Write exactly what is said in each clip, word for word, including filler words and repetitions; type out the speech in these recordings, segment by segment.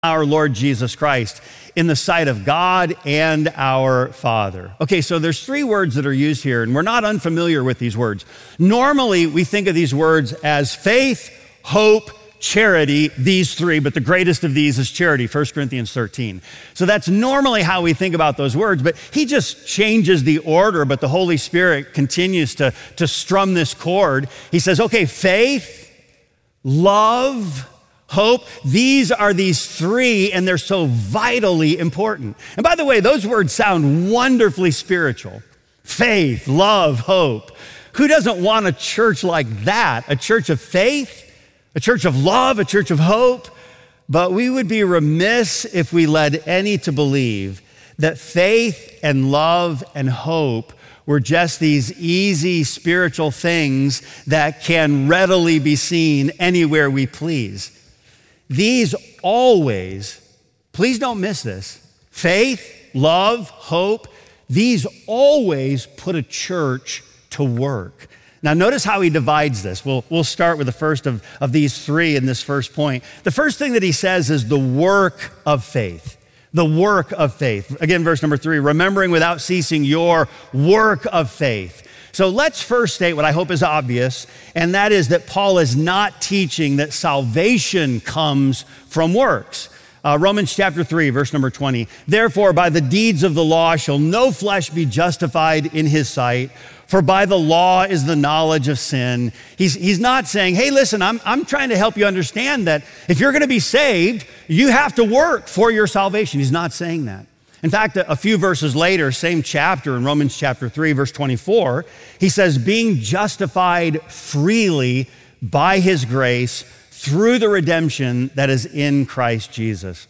our Lord Jesus Christ in the sight of God and our Father. Okay, so there's three words that are used here, and we're not unfamiliar with these words. Normally, we think of these words as faith, hope, charity, these three, but the greatest of these is charity, First Corinthians thirteen. So that's normally how we think about those words, but he just changes the order, but the Holy Spirit continues to, to strum this chord. He says, okay, faith, love, hope, these are these three, and they're so vitally important. And by the way, those words sound wonderfully spiritual. Faith, love, hope. Who doesn't want a church like that? A church of faith, a church of love, a church of hope? But we would be remiss if we led any to believe that faith and love and hope were just these easy spiritual things that can readily be seen anywhere we please. These always, please don't miss this, faith, love, hope, these always put a church to work. Now notice how he divides this. We'll, we'll start with the first of, of these three in this first point. The first thing that he says is the work of faith. The work of faith. Again, verse number three, remembering without ceasing your work of faith. So let's first state what I hope is obvious, and that is that Paul is not teaching that salvation comes from works. Uh, Romans chapter three, verse number twenty, therefore by the deeds of the law shall no flesh be justified in his sight, for by the law is the knowledge of sin. He's, he's not saying, hey, listen, I'm, I'm trying to help you understand that if you're gonna be saved, you have to work for your salvation. He's not saying that. In fact, a few verses later, same chapter in Romans chapter three, verse twenty-four, he says, being justified freely by his grace through the redemption that is in Christ Jesus.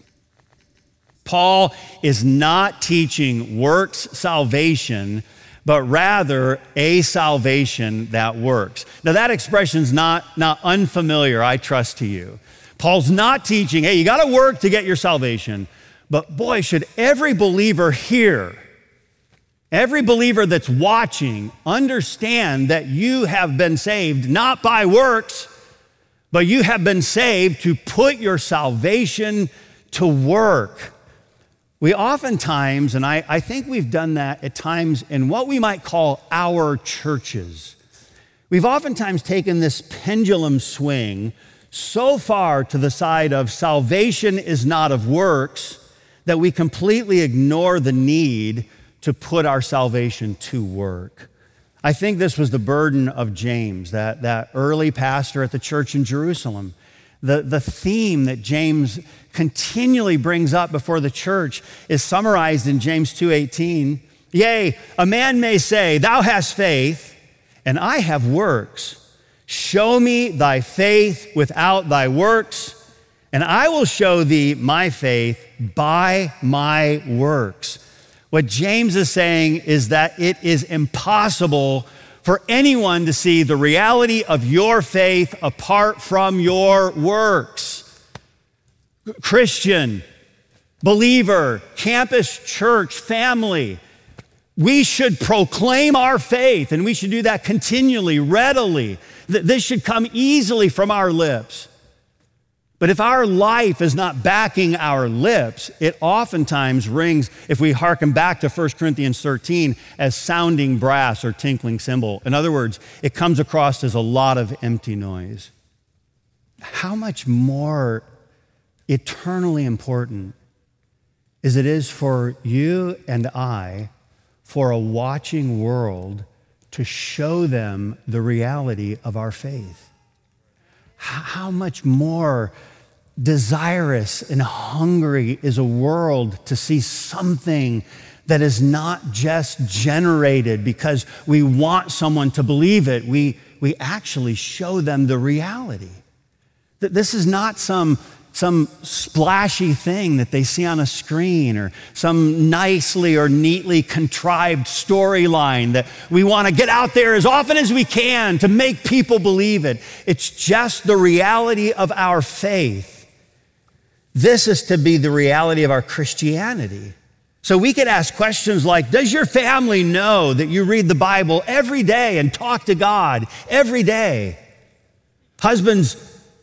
Paul is not teaching works salvation, but rather a salvation that works. Now that expression's not, not unfamiliar, I trust, to you. Paul's not teaching, hey, you gotta work to get your salvation. But boy, should every believer here, every believer that's watching, understand that you have been saved not by works, but you have been saved to put your salvation to work. We oftentimes, and I, I think we've done that at times in what we might call our churches, we've oftentimes taken this pendulum swing so far to the side of salvation is not of works, that we completely ignore the need to put our salvation to work. I think this was the burden of James, that, that early pastor at the church in Jerusalem. The, the theme that James continually brings up before the church is summarized in James two eighteen. Yea, a man may say, thou hast faith, and I have works. Show me thy faith without thy works, and I will show thee my faith by my works. What James is saying is that it is impossible for anyone to see the reality of your faith apart from your works. Christian, believer, campus, church, family, we should proclaim our faith, and we should do that continually, readily. This should come easily from our lips. But if our life is not backing our lips, it oftentimes rings, if we hearken back to First Corinthians thirteen, as sounding brass or tinkling cymbal. In other words, it comes across as a lot of empty noise. How much more eternally important is it is for you and I, for a watching world, to show them the reality of our faith. How much more desirous and hungry is a world to see something that is not just generated because we want someone to believe it. We, we actually show them the reality. That this is not some, some splashy thing that they see on a screen or some nicely or neatly contrived storyline that we want to get out there as often as we can to make people believe it. It's just the reality of our faith. This is to be the reality of our Christianity. So we could ask questions like, does your family know that you read the Bible every day and talk to God every day? Husbands,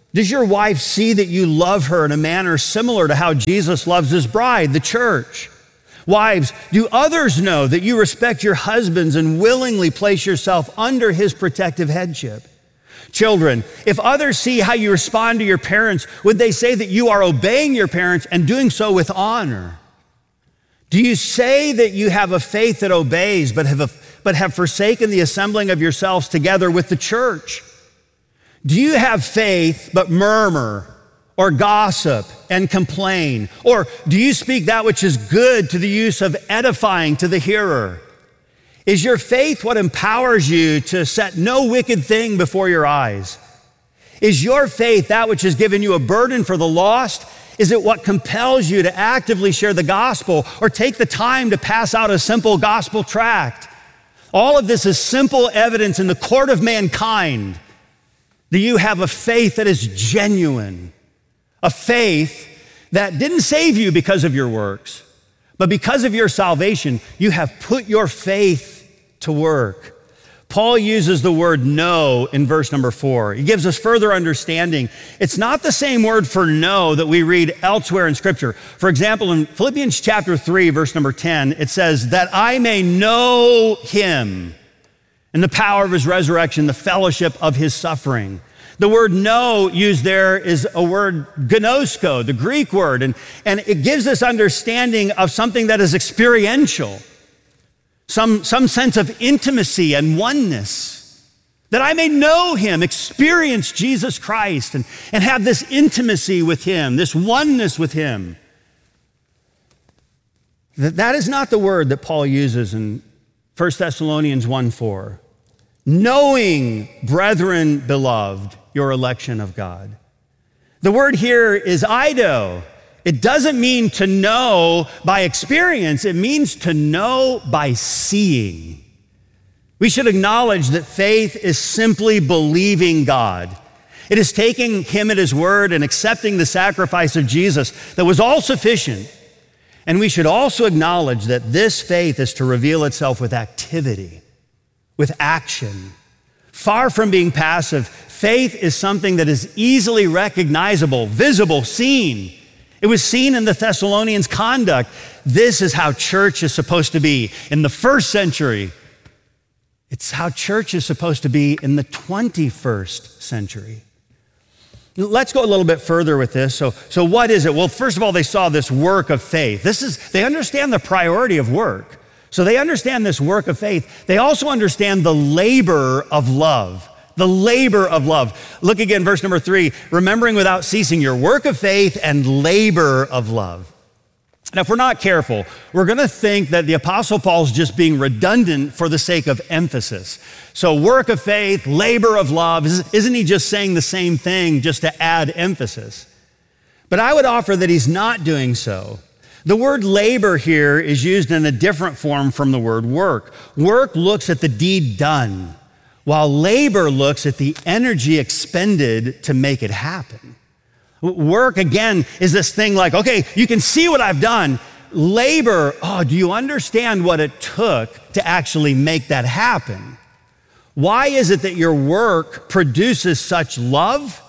Does your wife see that you love her in a manner similar to how Jesus loves his bride, the church? Wives, do others know that you respect your husbands and willingly place yourself under his protective headship? Children, if others see how you respond to your parents, would they say that you are obeying your parents and doing so with honor? Do you say that you have a faith that obeys, but have, a, but have forsaken the assembling of yourselves together with the church? Do you have faith but murmur or gossip and complain? Or do you speak that which is good to the use of edifying to the hearer? Is your faith what empowers you to set no wicked thing before your eyes? Is your faith that which has given you a burden for the lost? Is it what compels you to actively share the gospel or take the time to pass out a simple gospel tract? All of this is simple evidence in the court of mankind that you have a faith that is genuine, a faith that didn't save you because of your works, but because of your salvation, you have put your faith to work. Paul uses the word know in verse number four. He gives us further understanding. It's not the same word for know that we read elsewhere in Scripture. For example, in Philippians chapter three, verse number ten, it says, that I may know him and the power of his resurrection, the fellowship of his suffering. The word know used there is a word gnosko, the Greek word, and, and it gives us understanding of something that is experiential. Some, some sense of intimacy and oneness, that I may know him, experience Jesus Christ, and, and have this intimacy with him, this oneness with him. That, that is not the word that Paul uses in First Thessalonians one four. Knowing, brethren beloved, your election of God. The word here is eido. It doesn't mean to know by experience. It means to know by seeing. We should acknowledge that faith is simply believing God. It is taking him at his word and accepting the sacrifice of Jesus that was all sufficient. And we should also acknowledge that this faith is to reveal itself with activity, with action. Far from being passive, faith is something that is easily recognizable, visible, seen. It was seen in the Thessalonians' conduct. This is how church is supposed to be in the first century. It's how church is supposed to be in the twenty-first century. Let's go a little bit further with this. So, so what is it? Well, first of all, they saw this work of faith. This is, they understand the priority of work. So they understand this work of faith. They also understand the labor of love. The labor of love. Look again, verse number three, remembering without ceasing your work of faith and labor of love. Now, if we're not careful, we're going to think that the Apostle Paul's just being redundant for the sake of emphasis. So work of faith, labor of love, isn't he just saying the same thing just to add emphasis? But I would offer that he's not doing so. The word labor here is used in a different form from the word work. Work looks at the deed done, while labor looks at the energy expended to make it happen. Work, again, is this thing like, okay, you can see what I've done. Labor, oh, do you understand what it took to actually make that happen? Why is it that your work produces such love?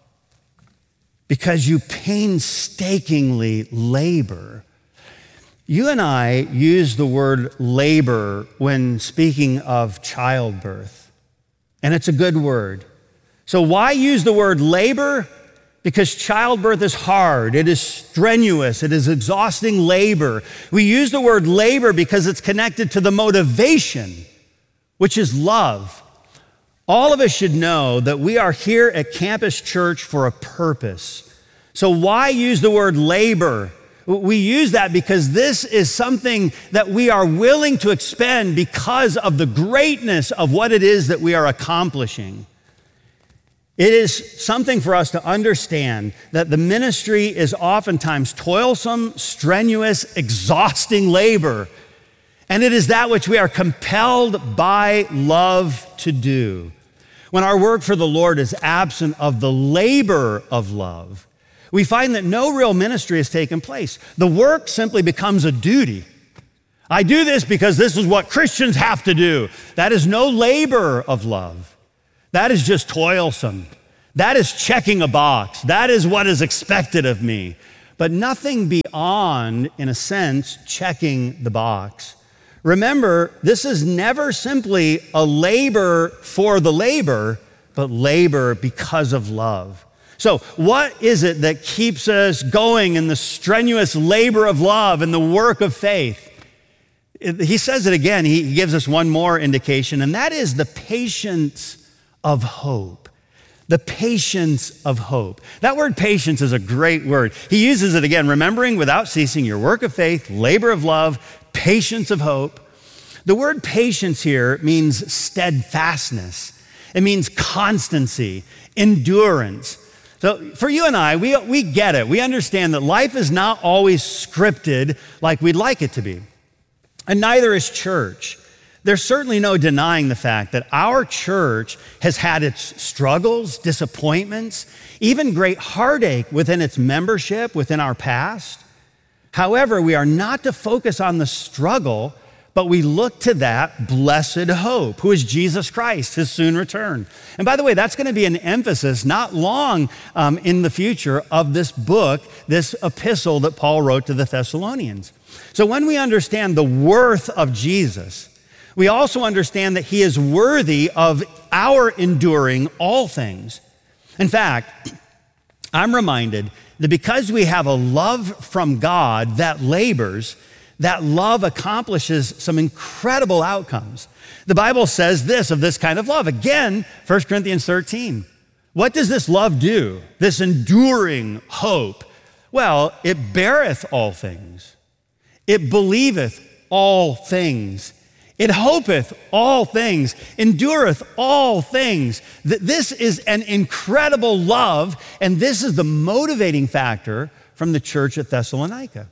Because you painstakingly labor. You and I use the word labor when speaking of childbirth. And it's a good word. So why use the word labor? Because childbirth is hard, it is strenuous, it is exhausting labor. We use the word labor because it's connected to the motivation, which is love. All of us should know that we are here at Campus Church for a purpose. So why use the word labor? We use that because this is something that we are willing to expend because of the greatness of what it is that we are accomplishing. It is something for us to understand that the ministry is oftentimes toilsome, strenuous, exhausting labor, and it is that which we are compelled by love to do. When our work for the Lord is absent of the labor of love, we find that no real ministry has taken place. The work simply becomes a duty. I do this because this is what Christians have to do. That is no labor of love. That is just toilsome. That is checking a box. That is what is expected of me. But nothing beyond, in a sense, checking the box. Remember, this is never simply a labor for the labor, but labor because of love. So what is it that keeps us going in the strenuous labor of love and the work of faith? He says it again. He gives us one more indication, and that is the patience of hope. The patience of hope. That word patience is a great word. He uses it again, remembering without ceasing your work of faith, labor of love, patience of hope. The word patience here means steadfastness. It means constancy, endurance. So for you and I, we, we get it. We understand that life is not always scripted like we'd like it to be. And neither is church. There's certainly no denying the fact that our church has had its struggles, disappointments, even great heartache within its membership, within our past. However, we are not to focus on the struggle, but we look to that blessed hope, who is Jesus Christ, his soon return. And by the way, that's going to be an emphasis not long um, in the future of this book, this epistle that Paul wrote to the Thessalonians. So when we understand the worth of Jesus, we also understand that he is worthy of our enduring all things. In fact, I'm reminded that because we have a love from God that labors, that love accomplishes some incredible outcomes. The Bible says this of this kind of love. Again, First Corinthians thirteen. What does this love do? This enduring hope? Well, it beareth all things. It believeth all things. It hopeth all things, endureth all things. This is an incredible love, and this is the motivating factor from the church at Thessalonica.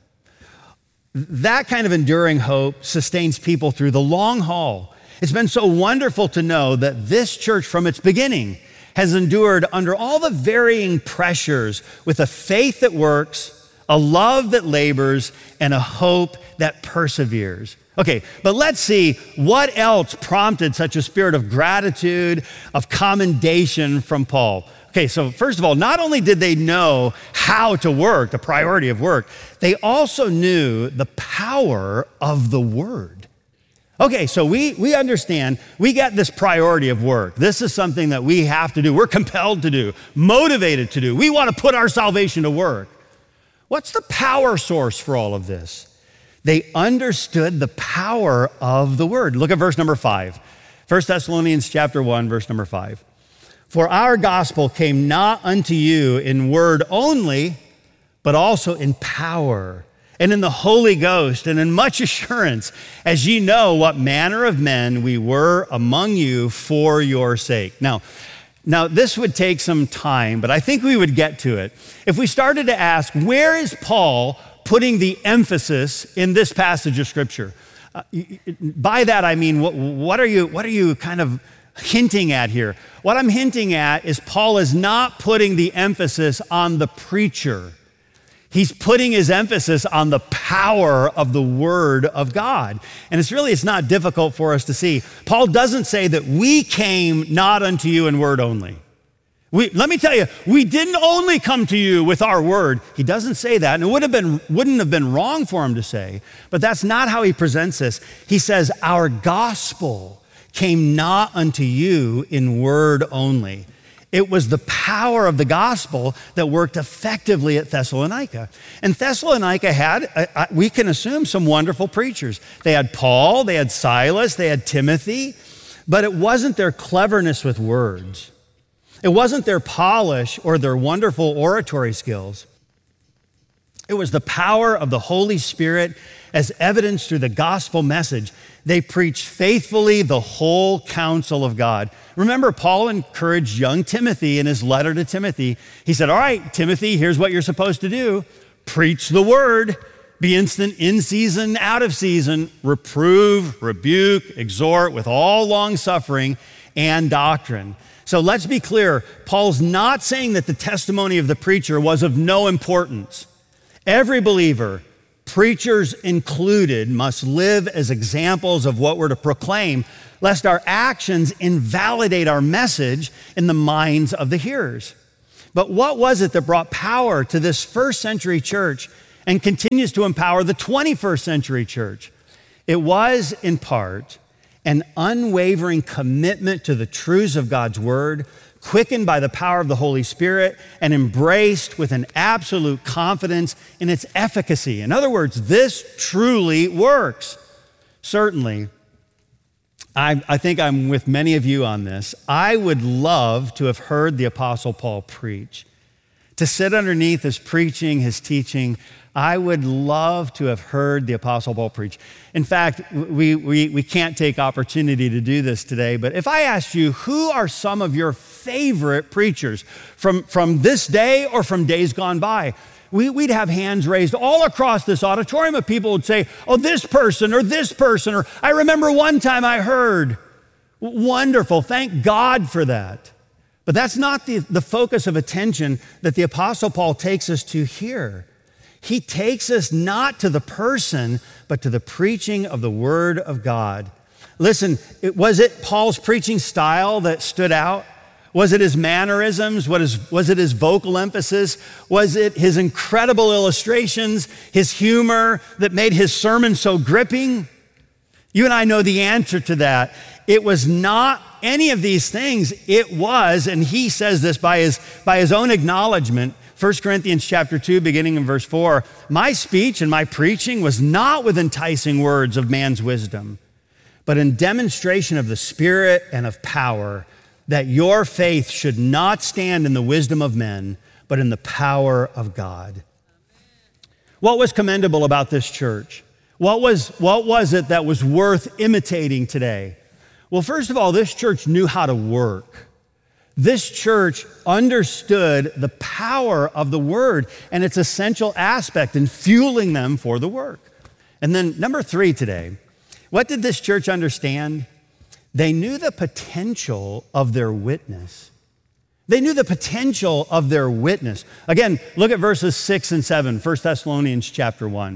That kind of enduring hope sustains people through the long haul. It's been so wonderful to know that this church from its beginning has endured under all the varying pressures with a faith that works, a love that labors, and a hope that perseveres. Okay, but let's see what else prompted such a spirit of gratitude, of commendation from Paul. Okay, so first of all, not only did they know how to work, the priority of work, they also knew the power of the word. Okay, so we, we understand, we get this priority of work. This is something that we have to do. We're compelled to do, motivated to do. We want to put our salvation to work. What's the power source for all of this? They understood the power of the word. Look at verse number five. First Thessalonians chapter one, verse number five. For our gospel came not unto you in word only, but also in power and in the Holy Ghost and in much assurance, as ye know what manner of men we were among you for your sake. Now, now this would take some time, but I think we would get to it. If we started to ask, where is Paul putting the emphasis in this passage of Scripture? Uh, by that I mean, what, what are you, what are you kind of hinting at here? What I'm hinting at is Paul is not putting the emphasis on the preacher. He's putting his emphasis on the power of the Word of God. And it's really, it's not difficult for us to see. Paul doesn't say that we came not unto you in word only. We, let me tell you, we didn't only come to you with our word. He doesn't say that, and it would have been, wouldn't have been wrong for him to say, but that's not how he presents this. He says, our gospel came not unto you in word only. It was the power of the gospel that worked effectively at Thessalonica. And Thessalonica had, uh, we can assume, some wonderful preachers. They had Paul, they had Silas, they had Timothy, but it wasn't their cleverness with words. It wasn't their polish or their wonderful oratory skills. It was the power of the Holy Spirit as evidenced through the gospel message. They preached faithfully the whole counsel of God. Remember, Paul encouraged young Timothy in his letter to Timothy. He said, all right, Timothy, here's what you're supposed to do. Preach the word. Be instant in season, out of season. Reprove, rebuke, exhort with all long suffering and doctrine. So let's be clear. Paul's not saying that the testimony of the preacher was of no importance. Every believer preachers included, must live as examples of what we're to proclaim, lest our actions invalidate our message in the minds of the hearers. But what was it that brought power to this first century church and continues to empower the twenty-first century church? It was, in part, an unwavering commitment to the truths of God's word, quickened by the power of the Holy Spirit and embraced with an absolute confidence in its efficacy. In other words, this truly works. Certainly, I, I think I'm with many of you on this. I would love to have heard the Apostle Paul preach. To sit underneath his preaching, his teaching, I would love to have heard the Apostle Paul preach. In fact, we, we, we can't take opportunity to do this today, but if I asked you, who are some of your favorite preachers from, from this day or from days gone by? We, we'd have hands raised all across this auditorium of people would say, oh, this person or this person, or I remember one time I heard. Wonderful, thank God for that. But that's not the, the focus of attention that the Apostle Paul takes us to here. He takes us not to the person, but to the preaching of the Word of God. Listen, it, was it Paul's preaching style that stood out? Was it his mannerisms? What is, was it his vocal emphasis? Was it his incredible illustrations, his humor that made his sermon so gripping? You and I know the answer to that. It was not any of these things. It was, and he says this by his, by his own acknowledgement, First Corinthians chapter two, beginning in verse four, my speech and my preaching was not with enticing words of man's wisdom, but in demonstration of the Spirit and of power, that your faith should not stand in the wisdom of men, but in the power of God. What was commendable about this church? What was, what was it that was worth imitating today? Well, first of all, this church knew how to work. This church understood the power of the word and its essential aspect in fueling them for the work. And then number three today, what did this church understand? They knew the potential of their witness. They knew the potential of their witness. Again, look at verses six and seven, First Thessalonians chapter one.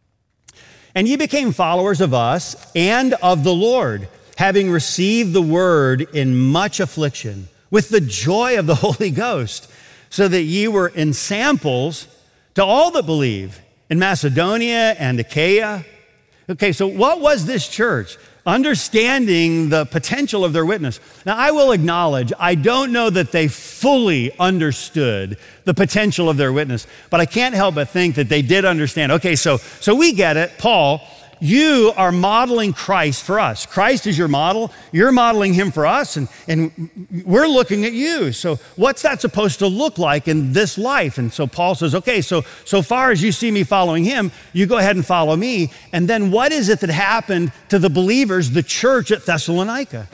And ye became followers of us and of the Lord, having received the word in much affliction, with the joy of the Holy Ghost, so that ye were ensamples to all that believe in Macedonia and Achaia. Okay, so what was this church? Understanding the potential of their witness. Now, I will acknowledge, I don't know that they fully understood the potential of their witness, but I can't help but think that they did understand. Okay, so, so we get it. Paul, you are modeling Christ for us. Christ is your model. You're modeling him for us, and, and we're looking at you. So what's that supposed to look like in this life? And so Paul says, okay, so, so far as you see me following him, you go ahead and follow me. And then what is it that happened to the believers, the church at Thessalonica?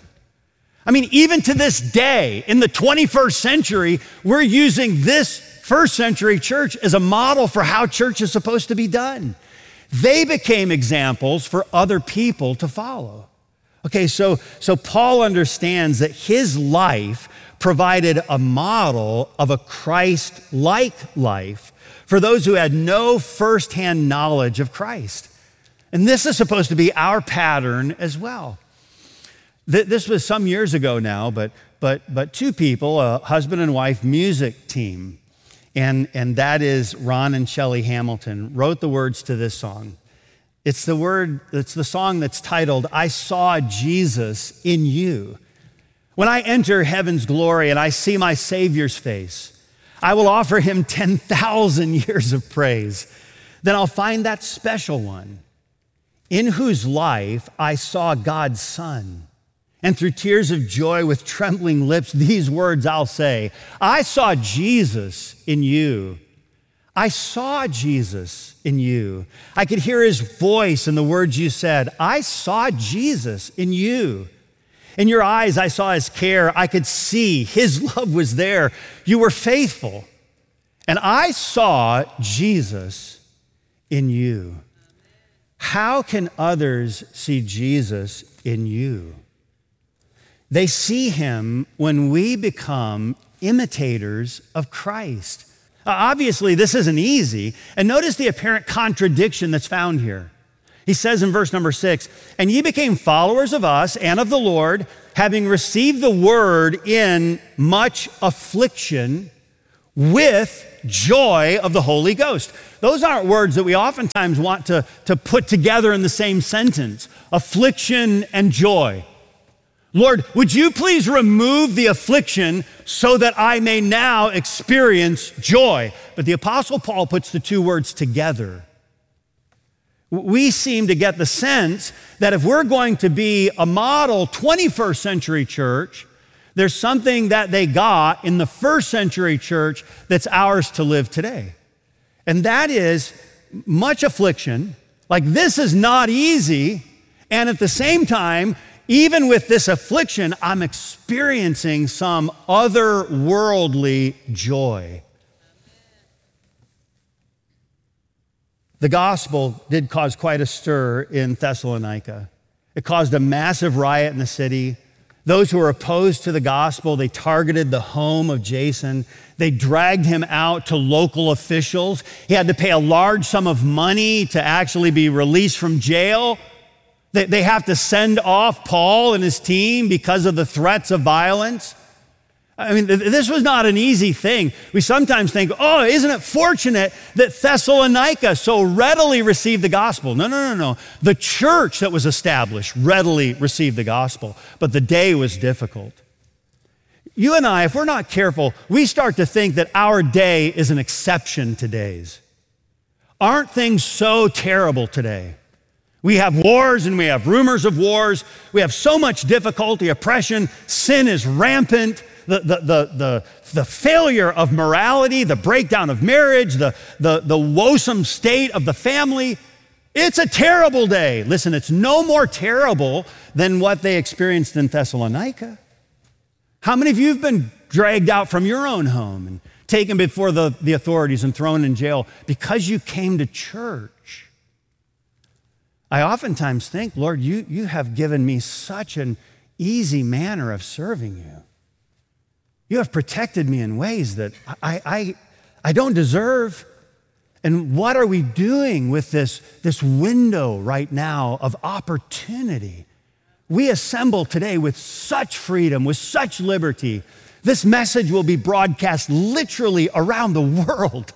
I mean, even to this day, in the twenty-first century, we're using this first century church as a model for how church is supposed to be done. They became examples for other people to follow. Okay, so, so Paul understands that his life provided a model of a Christ-like life for those who had no firsthand knowledge of Christ. And this is supposed to be our pattern as well. Th- this was some years ago now, but, but, but two people, a husband and wife music team, And, and that is Ron and Shelley Hamilton, wrote the words to this song. It's the word, it's the song that's titled, I Saw Jesus in You. When I enter heaven's glory and I see my Savior's face, I will offer him ten thousand years of praise. Then I'll find that special one in whose life I saw God's Son. And through tears of joy with trembling lips, these words I'll say, I saw Jesus in you. I saw Jesus in you. I could hear his voice in the words you said. I saw Jesus in you. In your eyes, I saw his care. I could see his love was there. You were faithful. And I saw Jesus in you. How can others see Jesus in you? They see him when we become imitators of Christ. Obviously, this isn't easy. And notice the apparent contradiction that's found here. He says in verse number six, "And ye became followers of us and of the Lord, having received the word in much affliction with joy of the Holy Ghost." Those aren't words that we oftentimes want to, to put together in the same sentence. Affliction and joy. Lord, would you please remove the affliction so that I may now experience joy? But the Apostle Paul puts the two words together. We seem to get the sense that if we're going to be a model twenty-first century church, there's something that they got in the first century church that's ours to live today. And that is much affliction. Like, this is not easy. And at the same time, even with this affliction, I'm experiencing some otherworldly joy. The gospel did cause quite a stir in Thessalonica. It caused a massive riot in the city. Those who were opposed to the gospel, they targeted the home of Jason. They dragged him out to local officials. He had to pay a large sum of money to actually be released from jail. They, they have to send off Paul and his team because of the threats of violence. I mean, this was not an easy thing. We sometimes think, oh, isn't it fortunate that Thessalonica so readily received the gospel? No, no, no, no. The church that was established readily received the gospel, but the day was difficult. You and I, if we're not careful, we start to think that our day is an exception to days. Aren't things so terrible today? We have wars and we have rumors of wars. We have so much difficulty, oppression, sin is rampant. The, the, the, the, the failure of morality, the breakdown of marriage, the, the, the woesome state of the family, it's a terrible day. Listen, it's no more terrible than what they experienced in Thessalonica. How many of you have been dragged out from your own home and taken before the, the authorities and thrown in jail because you came to church? I oftentimes think, Lord, you, you have given me such an easy manner of serving you. You have protected me in ways that I, I, I don't deserve. And what are we doing with this, this window right now of opportunity? We assemble today with such freedom, with such liberty. This message will be broadcast literally around the world.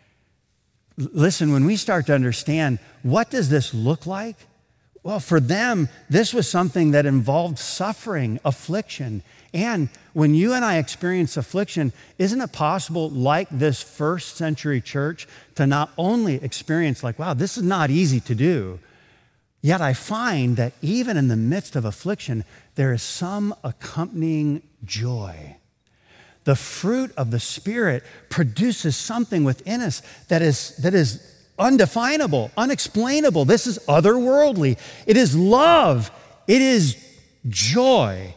Listen, when we start to understand, what does this look like? Well, for them, this was something that involved suffering, affliction. And when you and I experience affliction, isn't it possible, like this first century church, to not only experience like, wow, this is not easy to do, yet I find that even in the midst of affliction, there is some accompanying joy. The fruit of the Spirit produces something within us that is, that is undefinable, unexplainable. This is otherworldly. It is love. It is joy.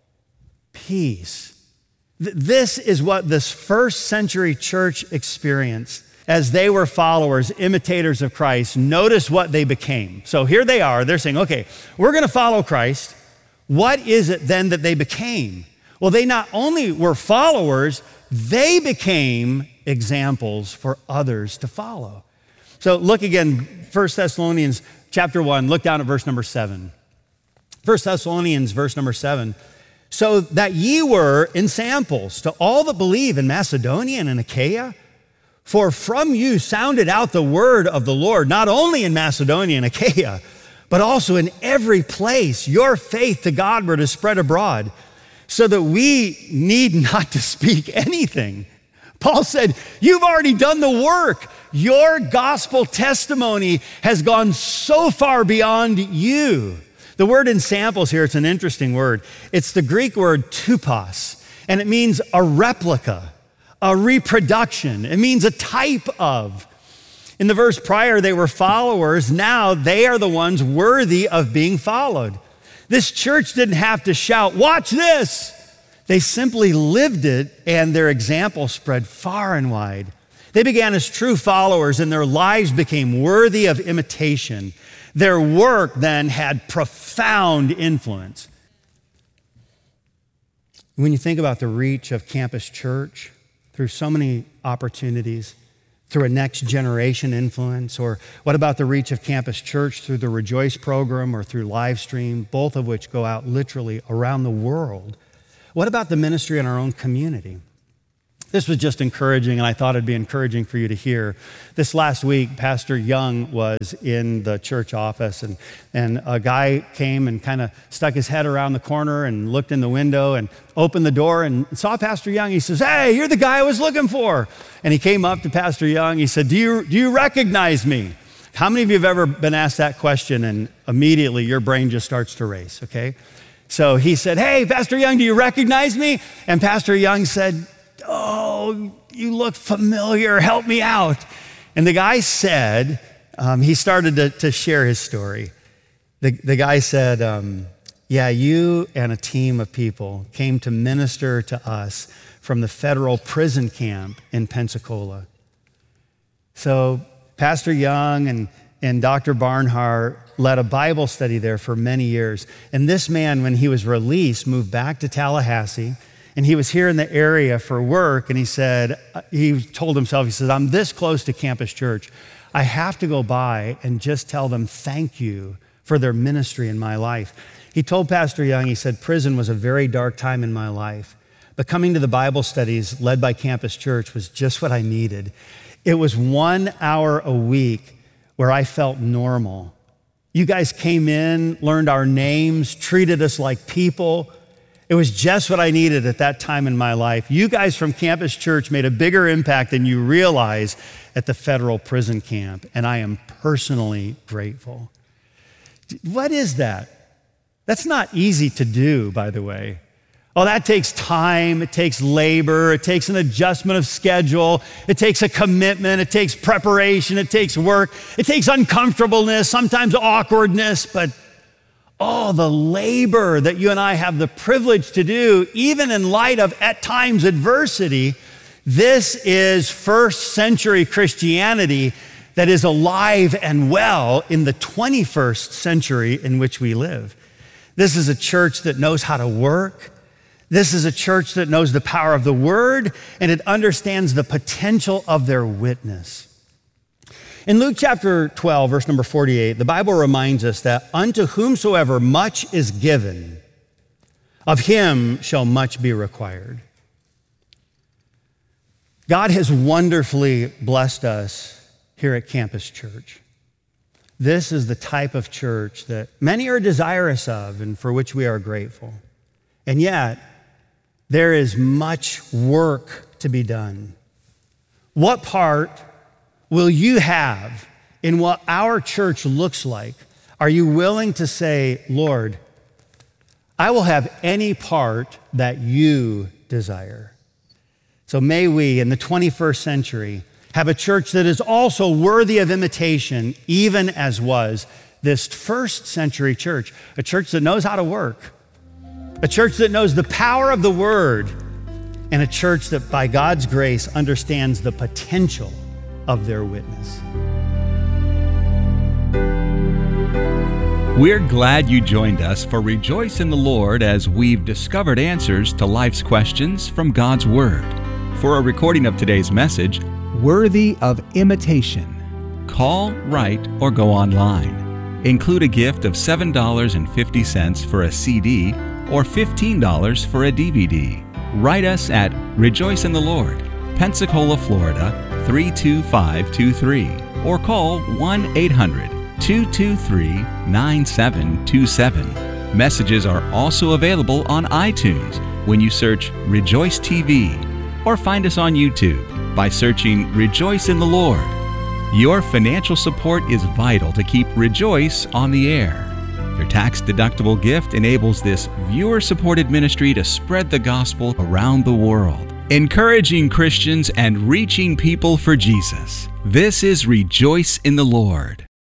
Peace. This is what this first century church experienced as they were followers, imitators of Christ. Notice what they became. So here they are. They're saying, okay, we're going to follow Christ. What is it then that they became? Well, they not only were followers, they became examples for others to follow. So look again, First Thessalonians chapter one, look down at verse number seven. First Thessalonians verse number seven. So that ye were ensamples to all that believe in Macedonia and in Achaia, for from you sounded out the word of the Lord, not only in Macedonia and Achaia, but also in every place. Your faith to God were to spread abroad, so that we need not to speak anything. Paul said, you've already done the work. Your gospel testimony has gone so far beyond you. The word ensamples here, it's an interesting word. It's the Greek word tupos, and it means a replica, a reproduction. It means a type of. In the verse prior, they were followers. Now they are the ones worthy of being followed. This church didn't have to shout, watch this. They simply lived it, and their example spread far and wide. They began as true followers, and their lives became worthy of imitation. Their work then had profound influence. When you think about the reach of Campus Church, through so many opportunities, through a next generation influence? Or what about the reach of Campus Church through the Rejoice program or through live stream, both of which go out literally around the world? What about the ministry in our own community? This was just encouraging, and I thought it'd be encouraging for you to hear. This last week, Pastor Young was in the church office, and, and a guy came and kind of stuck his head around the corner and looked in the window and opened the door and saw Pastor Young. He says, "Hey, you're the guy I was looking for." And he came up to Pastor Young. He said, do you, do you recognize me? How many of you have ever been asked that question and immediately your brain just starts to race, okay? So he said, "Hey, Pastor Young, do you recognize me?" And Pastor Young said, "Oh, you look familiar. Help me out." And the guy said, um, he started to, to share his story. The, the guy said, um, yeah, you and a team of people came to minister to us from the federal prison camp in Pensacola. So Pastor Young and, and Doctor Barnhart led a Bible study there for many years. And this man, when he was released, moved back to Tallahassee. And he was here in the area for work, and he said, he told himself, he said, "I'm this close to Campus Church. I have to go by and just tell them thank you for their ministry in my life." He told Pastor Young, he said, "Prison was a very dark time in my life, but coming to the Bible studies led by Campus Church was just what I needed. It was one hour a week where I felt normal. You guys came in, learned our names, treated us like people. It was just what I needed at that time in my life. You guys from Campus Church made a bigger impact than you realize at the federal prison camp, and I am personally grateful." What is that? That's not easy to do, by the way. Oh, that takes time, it takes labor, it takes an adjustment of schedule, it takes a commitment, it takes preparation, it takes work, it takes uncomfortableness, sometimes awkwardness, but oh, the labor that you and I have the privilege to do, even in light of, at times, adversity. This is first century Christianity that is alive and well in the twenty-first century in which we live. This is a church that knows how to work. This is a church that knows the power of the word, and it understands the potential of their witness. In Luke chapter twelve, verse number forty-eight, the Bible reminds us that unto whomsoever much is given, of him shall much be required. God has wonderfully blessed us here at Campus Church. This is the type of church that many are desirous of and for which we are grateful. And yet, there is much work to be done. What part will you have in what our church looks like? Are you willing to say, "Lord, I will have any part that you desire"? So may we, in the twenty-first century, have a church that is also worthy of imitation, even as was this first century church, a church that knows how to work, a church that knows the power of the word, and a church that by God's grace understands the potential of their witness. We're glad you joined us for Rejoice in the Lord as we've discovered answers to life's questions from God's Word. For a recording of today's message, Worthy of Imitation, call, write, or go online. Include a gift of seven dollars and fifty cents for a C D or fifteen dollars for a D V D. Write us at Rejoice in the Lord, Pensacola, Florida, three two five two three, or call one eight hundred two two three nine seven two seven. Messages are also available on iTunes when you search Rejoice T V, or find us on YouTube by searching Rejoice in the Lord. Your financial support is vital to keep Rejoice on the air. Your tax-deductible gift enables this viewer-supported ministry to spread the gospel around the world, encouraging Christians and reaching people for Jesus. This is Rejoice in the Lord.